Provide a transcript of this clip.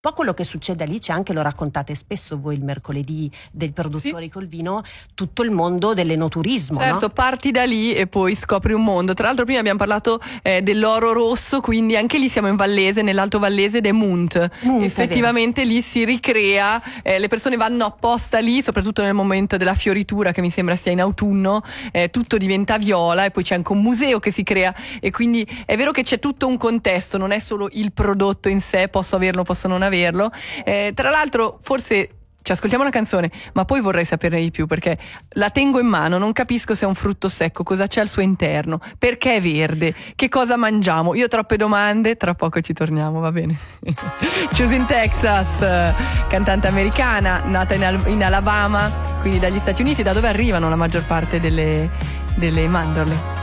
po' quello che succede lì, c'è anche, lo raccontate spesso voi il mercoledì dei produttori col vino, tutto il mondo dell'enoturismo. Certo, no? parti da lì e poi scopri un mondo. Tra l'altro prima abbiamo parlato dell'oro rosso, quindi anche lì siamo in Vallese, nell'Alto Vallese ed è Munt. Effettivamente lì si ricrea, le persone vanno apposta lì, soprattutto nel momento della fioritura, che mi sembra sia in autunno, tutto diventa viola, e poi c'è anche un museo che si crea, e quindi è vero che c'è tutto un contesto, non è solo il prodotto in sé, posso averlo, posso non averlo. Tra l'altro forse ci ascoltiamo una canzone, ma poi vorrei saperne di più, perché la tengo in mano, non capisco se è un frutto secco, cosa c'è al suo interno, perché è verde, che cosa mangiamo. Io ho troppe domande, tra poco ci torniamo, va bene? Choose in Texas, cantante americana, nata in Alabama, quindi dagli Stati Uniti, da dove arrivano la maggior parte delle mandorle.